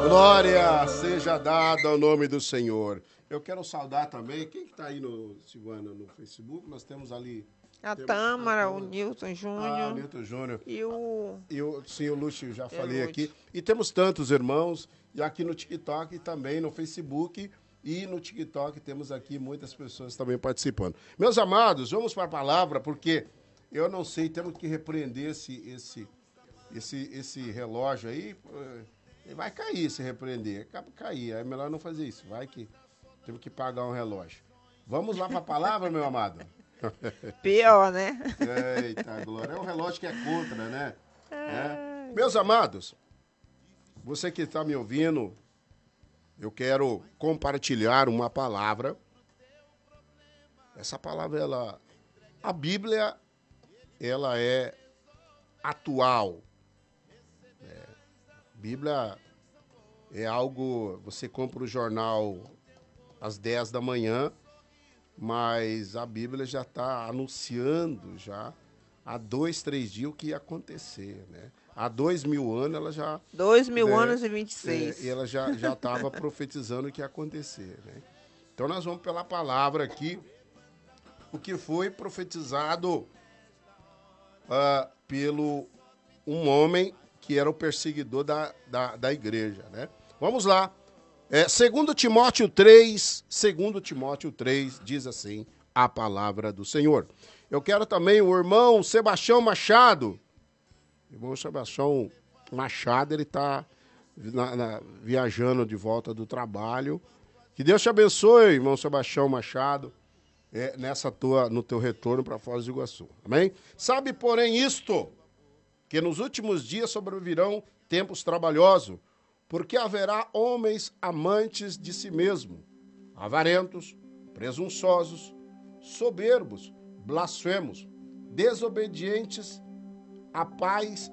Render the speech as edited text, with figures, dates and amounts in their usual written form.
Glória seja dada ao nome do Senhor. Eu quero saudar também, quem que tá aí no Silvana no Facebook? Nós temos ali... A temos Tâmara, o Nilton o Júnior Nilton Júnior. e o Sim, o Lúcio, já falei aqui. Lúcio. E temos tantos irmãos, e aqui no TikTok também, no Facebook e no TikTok temos aqui muitas pessoas também participando. Meus amados, vamos para a palavra, porque eu não sei, temos que repreender esse relógio aí. Vai cair se repreender, acaba de cair, é melhor não fazer isso, vai que temos que pagar um relógio. Vamos lá para a palavra, meu amado? Pior, né? Eita, Glória, é um relógio que é contra, né? Meus amados, você que está me ouvindo, eu quero compartilhar uma palavra. Essa palavra, a Bíblia, ela é atual. Bíblia é algo, você compra o jornal às 10 da manhã, mas a Bíblia já está anunciando já há 2, 3 dias o que ia acontecer, né? Há 2000 anos ela já... 2000 anos e 26. ela já estava profetizando o que ia acontecer, né? Então nós vamos pela palavra aqui, o que foi profetizado pelo um homem que era o perseguidor da igreja, né? Vamos lá. 2 Timóteo 3, diz assim a palavra do Senhor. Eu quero também o irmão Sebastião Machado. O irmão Sebastião Machado, ele está viajando de volta do trabalho. Que Deus te abençoe, irmão Sebastião Machado, no teu retorno para Foz do Iguaçu. Amém? Sabe, porém, isto, que nos últimos dias sobrevirão tempos trabalhosos, porque haverá homens amantes de si mesmo, avarentos, presunçosos, soberbos, blasfemos, desobedientes a pais